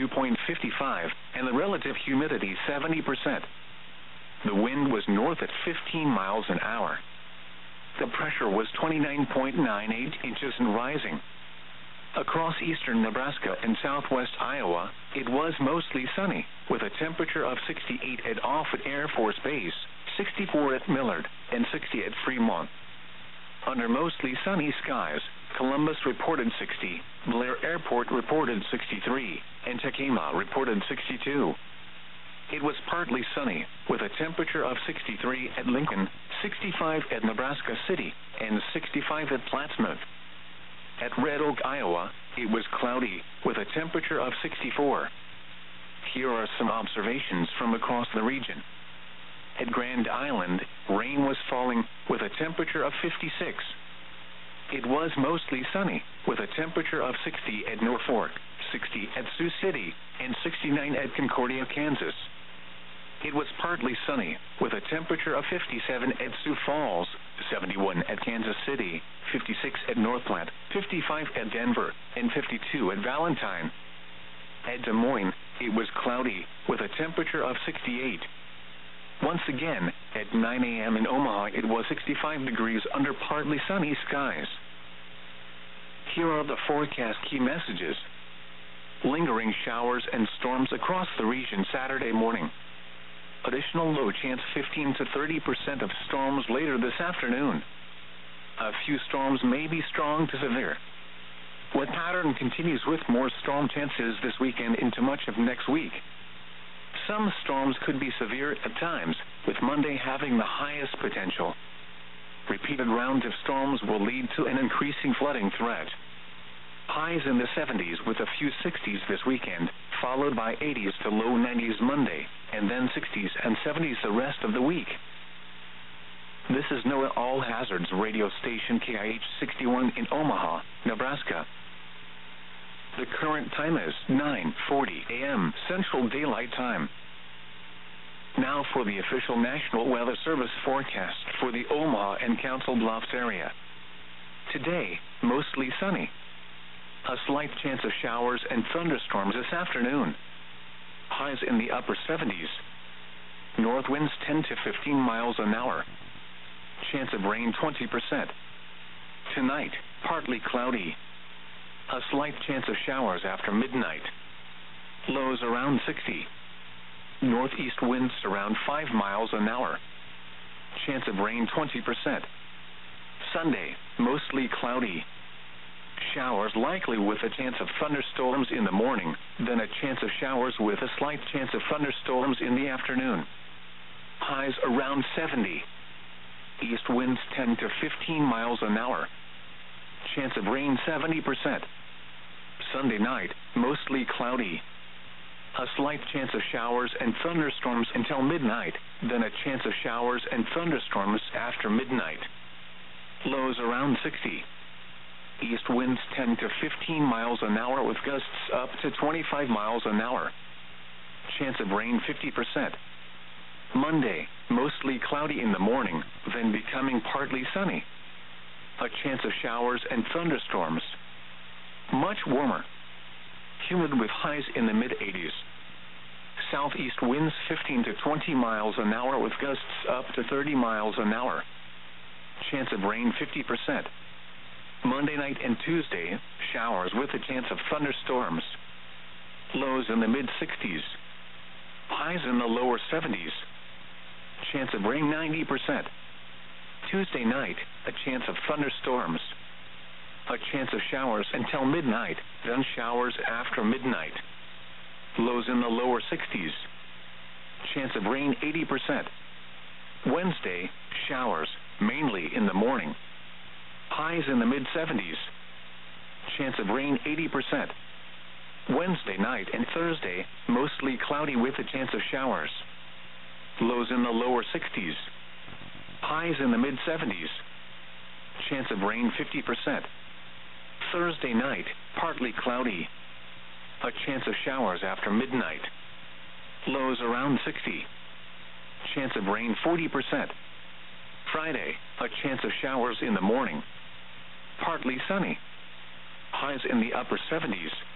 92.55, and the relative humidity 70%. The wind was north at 15 miles an hour. The pressure was 29.98 inches and rising. Across eastern Nebraska and southwest Iowa, it was mostly sunny, with a temperature of 68 at Offutt Air Force Base, 64 at Millard, and 60 at Fremont. Under mostly sunny skies, Columbus reported 60, Blair Airport reported 63, and Tacoma reported 62. It was partly sunny, with a temperature of 63 at Lincoln, 65 at Nebraska City, and 65 at Plattsmouth. At Red Oak, Iowa, it was cloudy, with a temperature of 64. Here are some observations from across the region. At Grand Island, rain was falling, with a temperature of 56. It was mostly sunny, with a temperature of 60 at Norfolk, 60 at Sioux City, and 69 at Concordia, Kansas. It was partly sunny, with a temperature of 57 at Sioux Falls, 71 at Kansas City, 56 at North Platte, 55 at Denver, and 52 at Valentine. At Des Moines, it was cloudy, with a temperature of 68. Once again, at 9 a.m. in Omaha, it was 65 degrees under partly sunny skies. Here are the forecast key messages. Lingering showers and storms across the region Saturday morning. Additional low chance 15 to 30% of storms later this afternoon. A few storms may be strong to severe. Wet pattern continues with more storm chances this weekend into much of next week. Some storms could be severe at times, with Monday having the highest potential. Repeated rounds of storms will lead to an increasing flooding threat. Highs in the 70s with a few 60s this weekend, followed by 80s to low 90s Monday, and then 60s and 70s the rest of the week. This is NOAA All Hazards radio station KIH 61 in Omaha, Nebraska. The current time is 9:40 a.m. Central Daylight Time. Now for the official National Weather Service forecast for the Omaha and Council Bluffs area. Today, mostly sunny. A slight chance of showers and thunderstorms this afternoon. Highs in the upper 70s. North winds 10 to 15 miles an hour. Chance of rain 20%. Tonight, partly cloudy. A slight chance of showers after midnight. Lows around 60. Northeast winds around 5 miles an hour. Chance of rain 20%. Sunday, mostly cloudy. Showers likely with a chance of thunderstorms in the morning, then a chance of showers with a slight chance of thunderstorms in the afternoon. Highs around 70. East winds 10 to 15 miles an hour. Chance of rain 70%. Sunday night, mostly cloudy. A slight chance of showers and thunderstorms until midnight, then a chance of showers and thunderstorms after midnight. Lows around 60. East winds 10 to 15 miles an hour with gusts up to 25 miles an hour. Chance of rain 50%. Monday, mostly cloudy in the morning, then becoming partly sunny. A chance of showers and thunderstorms. Much warmer. Humid with highs in the mid-80s. Southeast winds 15 to 20 miles an hour with gusts up to 30 miles an hour. Chance of rain 50%. Monday night and Tuesday, showers with a chance of thunderstorms. Lows in the mid-60s. Highs in the lower 70s. Chance of rain 90%. Tuesday night, a chance of thunderstorms. A chance of showers until midnight, then showers after midnight. Lows in the lower 60s. Chance of rain 80%. Wednesday, showers, mainly in the morning. Highs in the mid-70s. Chance of rain 80%. Wednesday night and Thursday, mostly cloudy with a chance of showers. Lows in the lower 60s. Highs in the mid-70s. Chance of rain 50%. Thursday night, partly cloudy. A chance of showers after midnight. Lows around 60. Chance of rain 40%. Friday, a chance of showers in the morning. Partly sunny. Highs in the upper 70s.